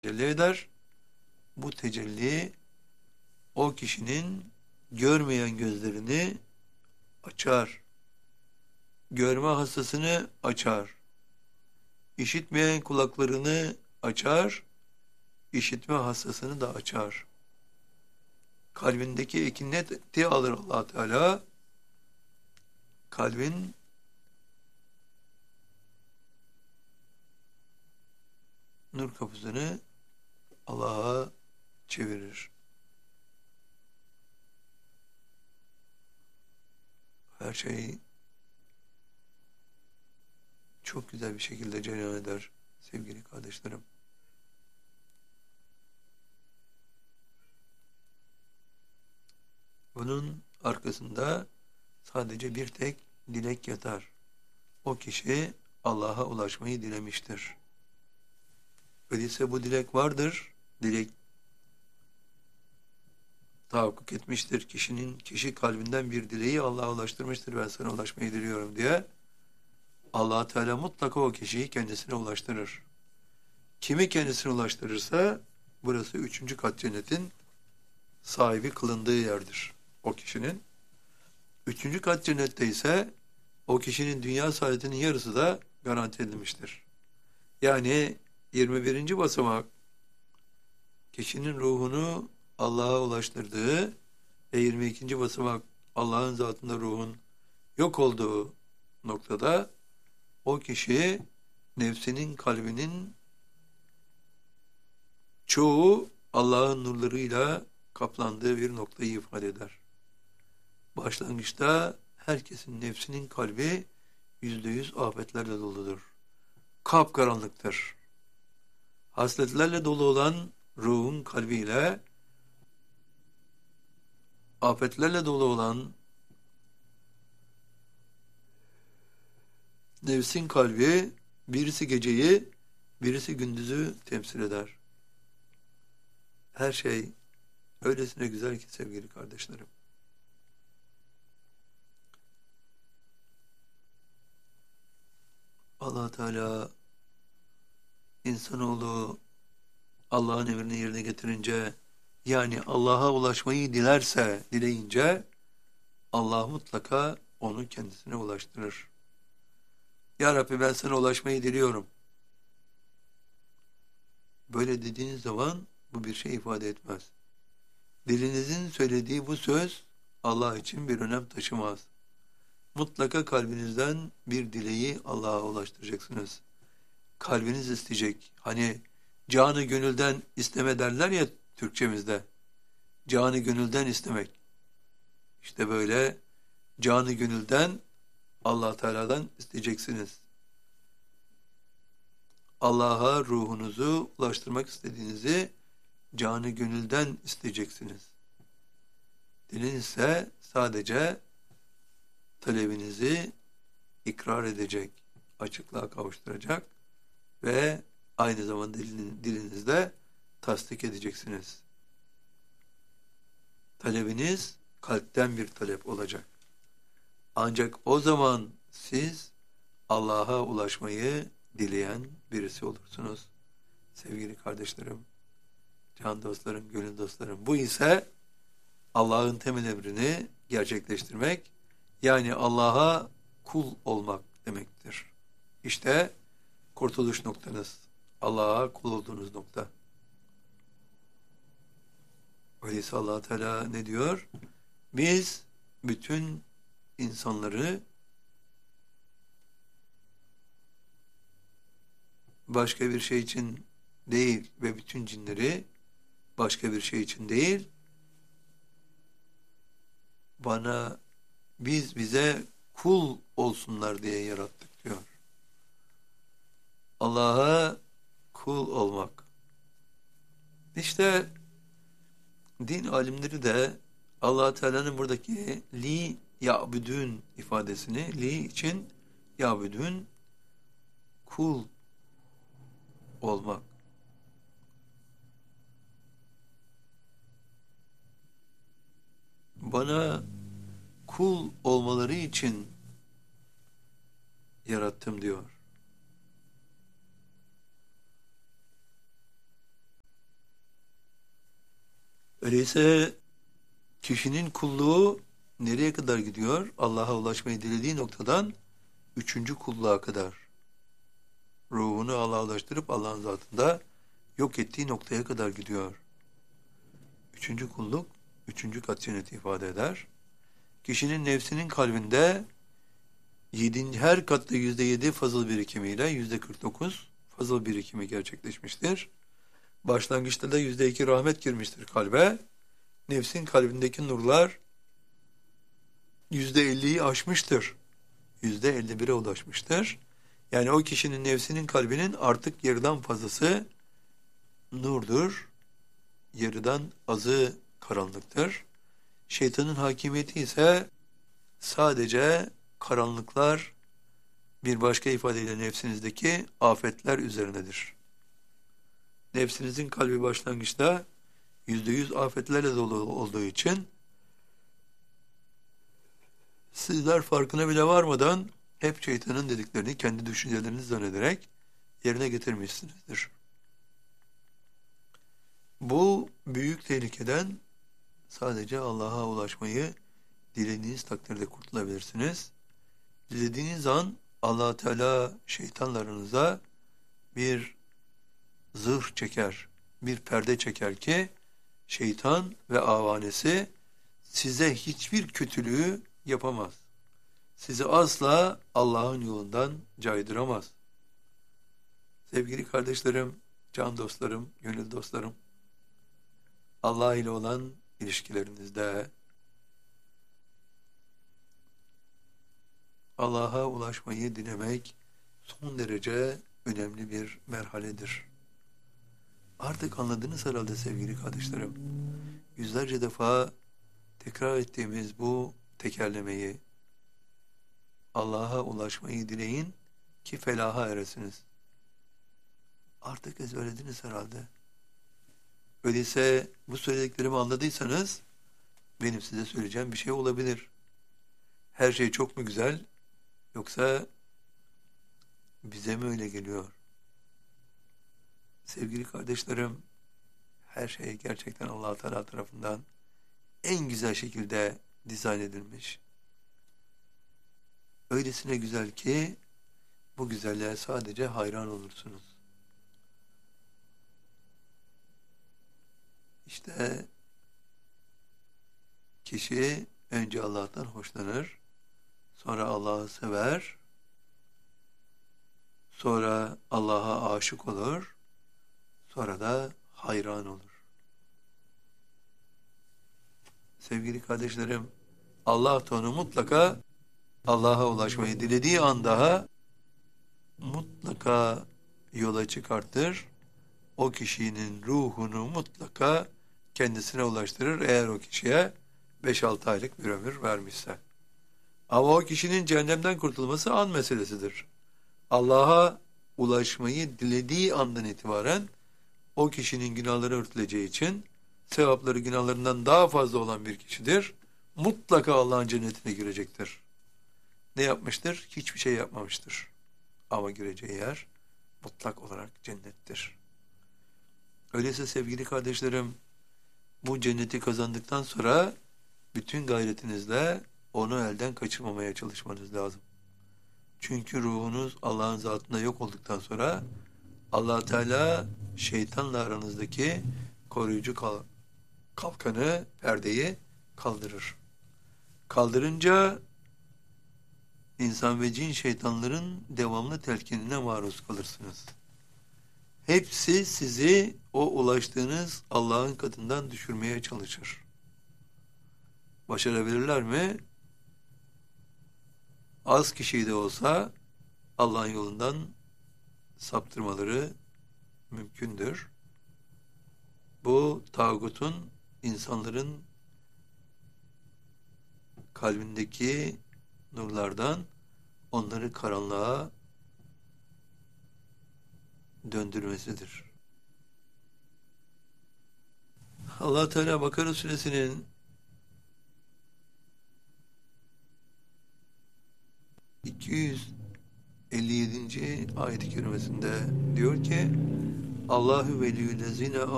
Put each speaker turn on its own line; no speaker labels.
tecelli eder. Bu tecelli o kişinin görmeyen gözlerini açar. Görme hastasını açar. İşitmeyen kulaklarını açar. İşitme hastasını da açar. Kalbindeki ekineti alır Allah Teala. Kalbin nur kapısını Allah'a çevirir. Her şey çok güzel bir şekilde cereyan eder sevgili kardeşlerim. Bunun arkasında sadece bir tek dilek yatar. O kişi Allah'a ulaşmayı dilemiştir. Öyleyse bu dilek vardır. Dilek tahakkuk etmiştir. Kişi kalbinden bir dileği Allah'a ulaştırmıştır. Ben sana ulaşmayı diliyorum diye. Allah Teala mutlaka o kişiyi kendisine ulaştırır. Kimi kendisine ulaştırırsa burası 3. kat cennetin sahibi kılındığı yerdir o kişinin. 3. kat cennette ise o kişinin dünya saadetinin yarısı da garanti edilmiştir. Yani 21. basamak kişinin ruhunu Allah'a ulaştırdığı ve 22. basamak Allah'ın zatında ruhun yok olduğu noktada o kişi nefsinin kalbinin çoğu Allah'ın nurlarıyla kaplandığı bir noktayı ifade eder. Başlangıçta herkesin nefsinin kalbi %100 afetlerle doludur. Kapkaranlıktır. Hasletlerle dolu olan ruhun kalbiyle afetlerle dolu olan nefsin kalbi birisi geceyi, birisi gündüzü temsil eder. Her şey öylesine güzel ki sevgili kardeşlerim. Allah Teala insanoğlu Allah'ın emrini yerine getirince, yani Allah'a ulaşmayı dileyince Allah mutlaka onu kendisine ulaştırır. Ya Rabbi ben sana ulaşmayı diliyorum. Böyle dediğiniz zaman bu bir şey ifade etmez. Dilinizin söylediği bu söz Allah için bir önem taşımaz. Mutlaka kalbinizden bir dileği Allah'a ulaştıracaksınız. Kalbiniz isteyecek. Hani canı gönülden isteme derler ya Türkçemizde. Canı gönülden istemek. İşte böyle canı gönülden Allah Teala'dan isteyeceksiniz. Allah'a ruhunuzu ulaştırmak istediğinizi canı gönülden isteyeceksiniz. Dilin ise sadece talebinizi ikrar edecek, açıklığa kavuşturacak ve aynı zamanda dilinizde tasdik edeceksiniz. Talebiniz kalpten bir talep olacak. Ancak o zaman siz Allah'a ulaşmayı dileyen birisi olursunuz. Sevgili kardeşlerim, can dostlarım, gönül dostlarım. Bu ise Allah'ın temel emrini gerçekleştirmek, yani Allah'a kul olmak demektir. İşte kurtuluş noktanız. Allah'a kul olduğunuz nokta. Öyleyse Allah Teala ne diyor? Biz bütün insanları başka bir şey için değil ve bütün cinleri başka bir şey için değil, bize kul olsunlar diye yarattık diyor. Allah'a kul olmak. İşte din alimleri de Allah Teala'nın buradaki li ya'budun ifadesini, li için ya'budun kul olmak. Bana kul olmaları için yarattım diyor. Öyleyse kişinin kulluğu nereye kadar gidiyor? Allah'a ulaşmayı dilediği noktadan üçüncü kulluğa kadar. Ruhunu Allah'a ulaştırıp Allah'ın zatında yok ettiği noktaya kadar gidiyor. Üçüncü kulluk, üçüncü kat cenneti ifade eder. Kişinin nefsinin kalbinde her katta %7 fazıl birikimiyle %49 fazıl birikimi gerçekleşmiştir. Başlangıçta da %2 rahmet girmiştir kalbe. Nefsin kalbindeki nurlar %50'yi aşmıştır. %51'e ulaşmıştır. Yani o kişinin nefsinin kalbinin artık yarıdan fazlası nurdur. Yarıdan azı karanlıktır. Şeytanın hakimiyeti ise sadece karanlıklar, bir başka ifadeyle nefsinizdeki afetler üzerinedir. Nefsinizin kalbi başlangıçta %100 afetlerle dolu olduğu için sizler farkına bile varmadan hep şeytanın dediklerini kendi düşünceleriniz zannederek yerine getirmişsinizdir. Bu büyük tehlikeden sadece Allah'a ulaşmayı dilediğiniz takdirde kurtulabilirsiniz. Dilediğiniz an Allah Teala şeytanlarınıza bir zırh çeker, bir perde çeker ki şeytan ve avanesi size hiçbir kötülüğü yapamaz. Sizi asla Allah'ın yolundan caydıramaz. Sevgili kardeşlerim, can dostlarım, gönül dostlarım, Allah ile olan ilişkilerinizde Allah'a ulaşmayı dilemek son derece önemli bir merhaledir. Artık anladınız herhalde sevgili kardeşlerim. Yüzlerce defa tekrar ettiğimiz bu tekerlemeyi, Allah'a ulaşmayı dileyin ki felaha eresiniz. Artık ezberlediniz herhalde. Öyleyse bu söylediklerimi anladıysanız benim size söyleyeceğim bir şey olabilir. Her şey çok mu güzel yoksa bize mi öyle geliyor? Sevgili kardeşlerim, her şey gerçekten Allah Teala tarafından en güzel şekilde dizayn edilmiş. Öylesine güzel ki bu güzelliğe sadece hayran olursunuz. İşte kişi önce Allah'tan hoşlanır, sonra Allah'ı sever, sonra Allah'a aşık olur, sonra da hayran olur. Sevgili kardeşlerim, Allah da onu mutlaka Allah'a ulaşmayı dilediği anda mutlaka yola çıkartır. O kişinin ruhunu mutlaka kendisine ulaştırır eğer o kişiye 5-6 aylık bir ömür vermişse. Ama o kişinin cehennemden kurtulması an meselesidir. Allah'a ulaşmayı dilediği andan itibaren o kişinin günahları örtüleceği için sevapları günahlarından daha fazla olan bir kişidir. Mutlaka Allah'ın cennetine girecektir. Ne yapmıştır? Hiçbir şey yapmamıştır. Ama gireceği yer mutlak olarak cennettir. Öyleyse sevgili kardeşlerim, bu cenneti kazandıktan sonra bütün gayretinizle onu elden kaçırmamaya çalışmanız lazım. Çünkü ruhunuz Allah'ın zatında yok olduktan sonra Allah Teala şeytanla aranızdaki koruyucu kalkanı, perdeyi kaldırır. Kaldırınca insan ve cin şeytanların devamlı telkinine maruz kalırsınız. Hepsi sizi o ulaştığınız Allah'ın katından düşürmeye çalışır. Başarabilirler mi? Az kişi de olsa Allah'ın yolundan saptırmaları mümkündür. Bu tağutun insanların kalbindeki nurlardan onları karanlığa döndürmesidir. Allah Teala Bakara suresinin 257. ayet-i kerimesinde diyor ki Allahu veliyyüllezine